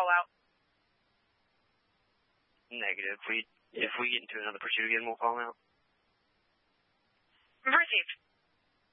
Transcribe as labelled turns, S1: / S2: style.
S1: out.
S2: Negative. If we get into another pursuit again, we'll fall out.